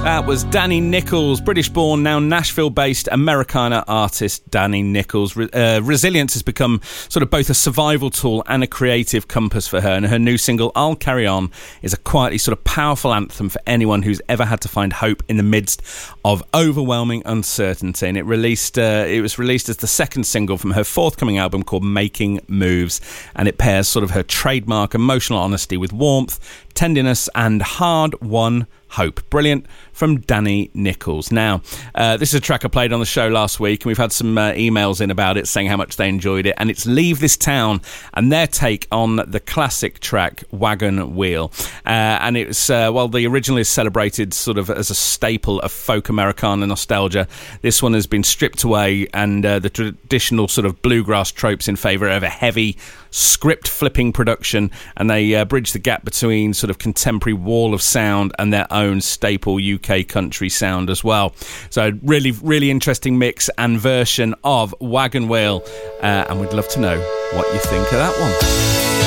That was Danny Nichols, British-born, now Nashville-based Americana artist Danny Nichols. Resilience has become sort of both a survival tool and a creative compass for her, and her new single, I'll Carry On, is a quietly sort of powerful anthem for anyone who's ever had to find hope in the midst of overwhelming uncertainty. And it was released as the second single from her forthcoming album called Making Moves, and it pairs sort of her trademark emotional honesty with warmth, tenderness and hard-won hope. Brilliant from Danny Nichols. Now, this is a track I played on the show last week, and we've had some emails in about it saying how much they enjoyed it, and it's Leave This Town and their take on the classic track Wagon Wheel. And it's, while the original is celebrated sort of as a staple of folk Americana nostalgia, this one has been stripped away, and the traditional sort of bluegrass tropes in favour of a heavy script-flipping production, and they bridge the gap between sort of contemporary wall of sound and their own staple UK country sound as well. So really, really interesting mix and version of Wagon Wheel, and we'd love to know what you think of that one.